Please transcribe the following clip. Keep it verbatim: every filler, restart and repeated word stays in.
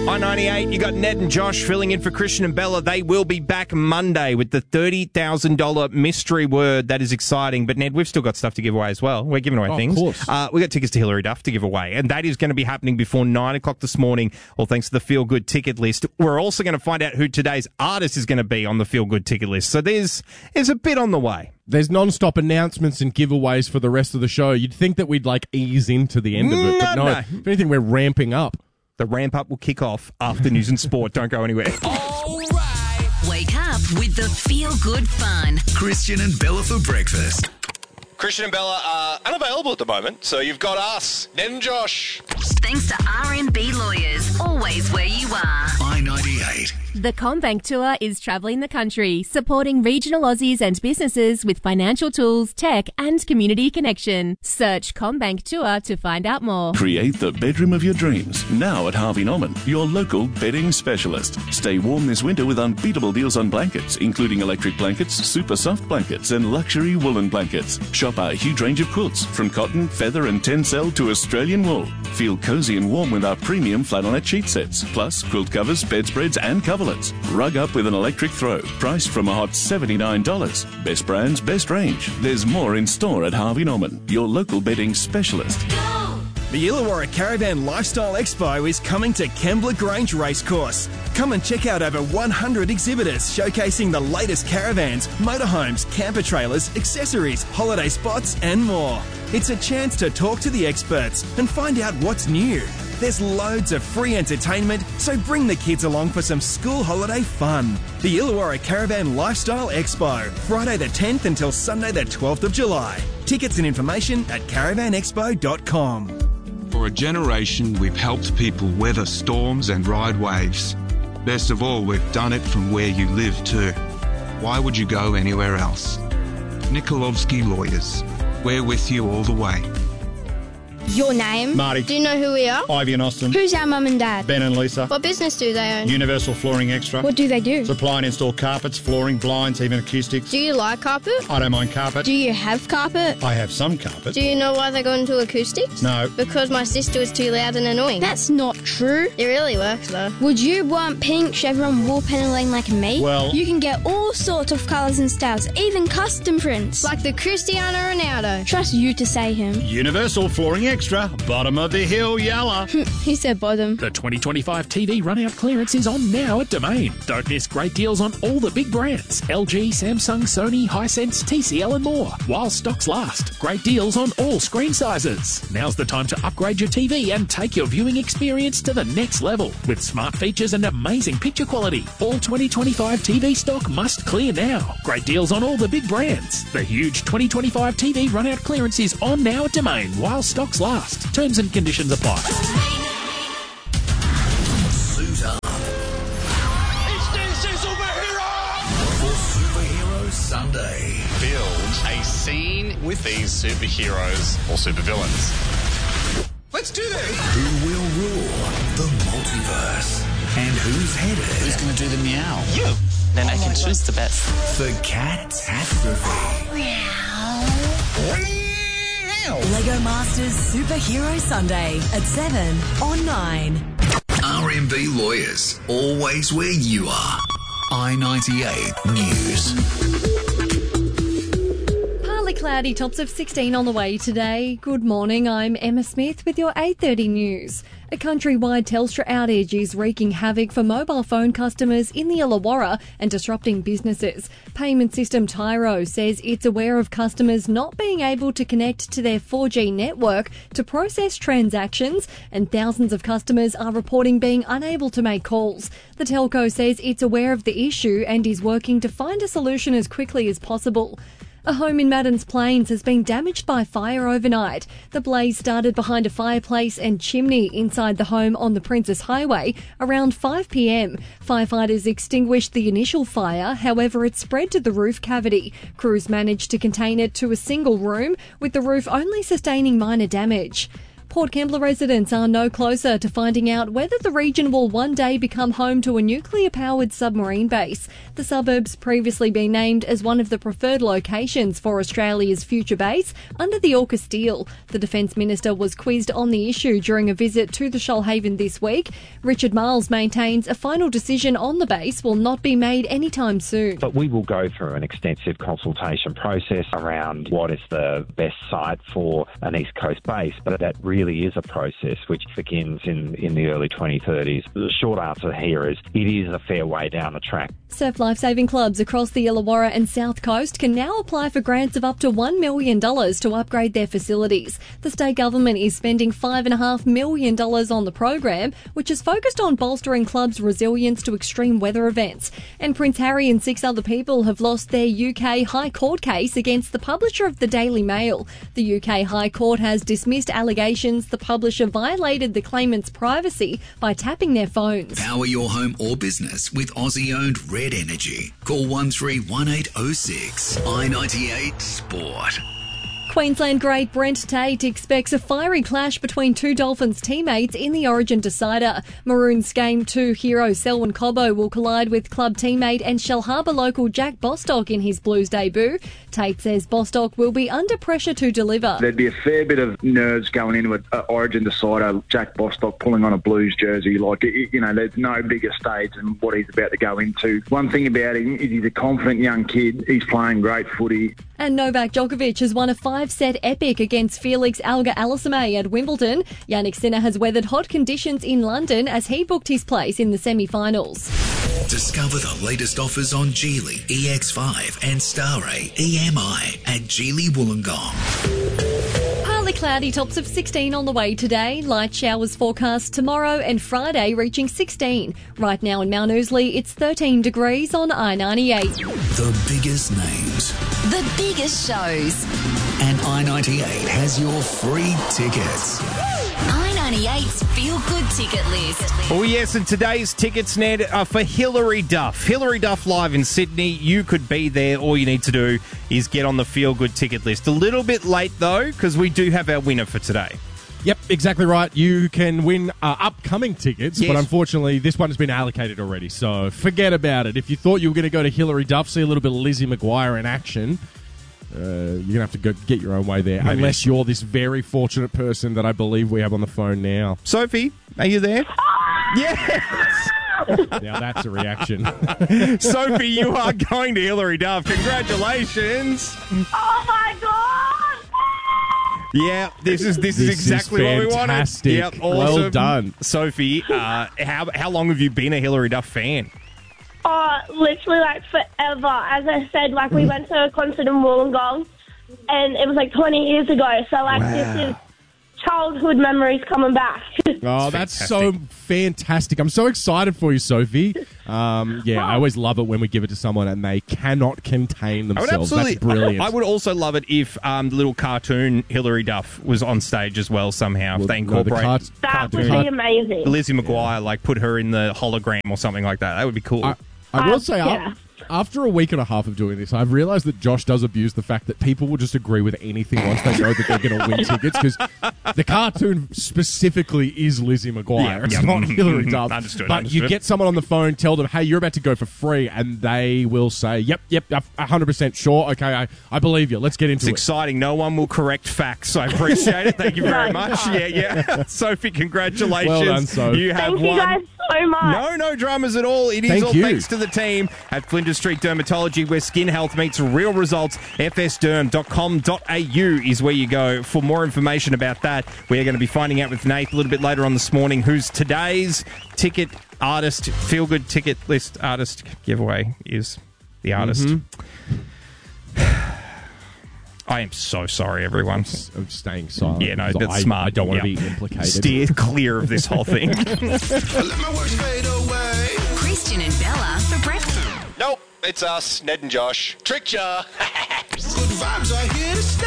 I ninety-eight, you got Ned and Josh filling in for Christian and Bella. They will be back Monday with the thirty thousand dollars mystery word. That is exciting. But, Ned, we've still got stuff to give away as well. We're giving away oh, things. Of course. Uh, we got tickets to Hilary Duff to give away. And that is going to be happening before nine o'clock this morning, all thanks to the Feel Good ticket list. We're also going to find out who today's artist is going to be on the Feel Good ticket list. So there's, there's a bit on the way. There's non-stop announcements and giveaways for the rest of the show. You'd think that we'd, like, ease into the end of it. No, but no, no. if anything, we're ramping up. The ramp up will kick off after news and sport. Don't go anywhere. All right. Wake up with the Feel Good Fun. Christian and Bella for breakfast. Christian and Bella are unavailable at the moment, so you've got us, Ned and Josh. Thanks to R M B Lawyers, always where you are. I ninety-eight. The CommBank Tour is travelling the country, supporting regional Aussies and businesses with financial tools, tech and community connection. Search CommBank Tour to find out more. Create the bedroom of your dreams, now at Harvey Norman, your local bedding specialist. Stay warm this winter with unbeatable deals on blankets, including electric blankets, super soft blankets and luxury woolen blankets. Shop our huge range of quilts, from cotton, feather and tencel to Australian wool. Feel cozy and warm with our premium flannelette sheet sets, plus quilt covers, bedspreads and coverlets. Rug up with an electric throw, priced from a hot seventy-nine dollars. Best brands, best range. There's more in store at Harvey Norman, your local bedding specialist. The Illawarra Caravan Lifestyle Expo is coming to Kembla Grange Racecourse. Come and check out over one hundred exhibitors showcasing the latest caravans, motorhomes, camper trailers, accessories, holiday spots and more. It's a chance to talk to the experts and find out what's new. There's loads of free entertainment, so bring the kids along for some school holiday fun. The Illawarra Caravan Lifestyle Expo, Friday the tenth until Sunday the twelfth of July. Tickets and information at caravan expo dot com. For a generation, we've helped people weather storms and ride waves. Best of all, we've done it from where you live too. Why would you go anywhere else? Nikolovsky Lawyers. We're with you all the way. Your name? Marty. Do you know who we are? Ivy and Austin. Who's our mum and dad? Ben and Lisa. What business do they own? Universal Flooring Extra. What do they do? Supply and install carpets, flooring, blinds, even acoustics. Do you like carpet? I don't mind carpet. Do you have carpet? I have some carpet. Do you know why they go into acoustics? No. Because my sister was too loud and annoying. That's not true. It really works though. Would you want pink chevron wall paneling like me? Well, you can get all sorts of colours and styles, even custom prints. Like the Cristiano Ronaldo. Trust you to say him. Universal Flooring Extra. Bottom of the hill, Yalla. He said bottom. The twenty twenty-five T V run-out clearance is on now at Domain. Don't miss great deals on all the big brands. L G, Samsung, Sony, Hisense, T C L and more. While stocks last. Great deals on all screen sizes. Now's the time to upgrade your T V and take your viewing experience to the next level. With smart features and amazing picture quality. All twenty twenty-five T V stock must clear now. Great deals on all the big brands. The huge twenty twenty-five T V run-out clearance is on now at Domain while stocks last. Terms and conditions apply. Suit up. It's D C Superhero! For Superhero Sunday. Build a scene with these superheroes or supervillains. Let's do this! Who will rule the multiverse? And who's headed? Who's going to do the meow? You! Then I can choose the best. The Catastrophe. Lego Masters Superhero Sunday at seven on nine. R M B Lawyers, always where you are. I ninety-eight News. Partly cloudy, tops of sixteen on the way today. Good morning, I'm Emma Smith with your eight thirty news. A countrywide Telstra outage is wreaking havoc for mobile phone customers in the Illawarra and disrupting businesses. Payment system Tyro says it's aware of customers not being able to connect to their four G network to process transactions, and thousands of customers are reporting being unable to make calls. The telco says it's aware of the issue and is working to find a solution as quickly as possible. A home in Maddens Plains has been damaged by fire overnight. The blaze started behind a fireplace and chimney inside the home on the Princess Highway around five p m. Firefighters extinguished the initial fire, however it spread to the roof cavity. Crews managed to contain it to a single room, with the roof only sustaining minor damage. Port Kembla residents are no closer to finding out whether the region will one day become home to a nuclear-powered submarine base. The suburb's previously been named as one of the preferred locations for Australia's future base under the AUKUS deal. The Defence Minister was quizzed on the issue during a visit to the Shoalhaven this week. Richard Miles maintains a final decision on the base will not be made anytime soon. But we will go through an extensive consultation process around what is the best site for an East Coast base, but that really is a process which begins in, in the early twenty thirties. The short answer here is it is a fair way down the track. Surf lifesaving clubs across the Illawarra and South Coast can now apply for grants of up to one million dollars to upgrade their facilities. The state government is spending five point five million dollars on the program, which is focused on bolstering clubs' resilience to extreme weather events. And Prince Harry and six other people have lost their U K High Court case against the publisher of the Daily Mail. The U K High Court has dismissed allegations the publisher violated the claimant's privacy by tapping their phones. Power your home or business with Aussie-owned Red Energy. Call one three one eight oh six. I ninety-eight Sport. Queensland great Brent Tate expects a fiery clash between two Dolphins teammates in the Origin decider. Maroons Game two hero Selwyn Cobbo will collide with club teammate and Shell Harbour local Jack Bostock in his Blues debut. Tate says Bostock will be under pressure to deliver. There'd be a fair bit of nerves going into an Origin decider. Jack Bostock pulling on a Blues jersey, like, you know, there's no bigger stage than what he's about to go into. One thing about him is he's a confident young kid. He's playing great footy. And Novak Djokovic has won a five-set epic against Felix Auger-Aliassime at Wimbledon. Yannick Sinner has weathered hot conditions in London as he booked his place in the semi-finals. Discover the latest offers on Geely E X five and Starray E M I at Geely Wollongong. Partly cloudy, tops of sixteen on the way today. Light showers forecast tomorrow and Friday reaching sixteen. Right now in Mount Ousley, it's thirteen degrees on I ninety-eight. The biggest names. The biggest shows. And I ninety-eight has your free tickets. I ninety-eight's Feel Good ticket list. Oh, yes, and today's tickets, Ned, are for Hilary Duff. Hilary Duff live in Sydney. You could be there. All you need to do is get on the Feel Good ticket list. A little bit late, though, because we do have our winner for today. Yep, exactly right. You can win uh, upcoming tickets, Yes. but unfortunately this one has been allocated already, so forget about it. If you thought you were going to go to Hilary Duff, see a little bit of Lizzie McGuire in action, uh, you're going to have to go get your own way there, Maybe. unless you're this very fortunate person that I believe we have on the phone now. Sophie, are you there? Yes! Now that's a reaction. Sophie, you are going to Hilary Duff. Congratulations. Oh my god! Yeah, this is this, This is exactly is what we wanted. fantastic. Yep, Well awesome. done. Sophie, uh, how how long have you been a Hilary Duff fan? Oh, literally like forever. As I said, like we went to a concert in Wollongong and it was like twenty years ago. So like Wow. this is childhood memories coming back. Oh, that's so fantastic. I'm so excited for you, Sophie. Um, yeah, I always love it when we give it to someone and they cannot contain I would themselves. absolutely. That's brilliant. I would also love it if um, the little cartoon Hilary Duff was on stage as well somehow. If they no, the incorporate cart- That would be amazing. Lizzie McGuire, like put her in the hologram or something like that. That would be cool. I, I will Uh, say, yeah. af- after a week and a half of doing this, I've realised that Josh does abuse the fact that people will just agree with anything once they know that they're going to win tickets, because the cartoon specifically is Lizzie McGuire. Yeah, it's yeah. not Hilary Duff. Understood, But understood. you get someone on the phone, tell them, hey, you're about to go for free, and they will say, yep, yep, one hundred percent sure. Okay, I, I believe you. Let's get into It's it. exciting. No one will correct facts. I appreciate it. Thank you very much. Yeah, yeah. Sophie, congratulations. Well done, Soph. You have Thank you won. guys so much. No, no dramas at all. It is Thank all you. thanks to the team at Flinders Street Dermatology, where skin health meets real results. f s derm dot com dot a u is where you go for more information about that. We are going to be finding out with Nate a little bit later on this morning who's today's ticket artist, feel good ticket list artist giveaway is the artist. Mm-hmm. I am so sorry, everyone. I'm staying silent. Yeah, no, because that's I, smart. I don't want to Yeah. be implicated. Steer clear of this whole thing. Christian and Bella for breakfast. Nope, it's us, Ned and Josh. Tricked ya. Good vibes are here to stay.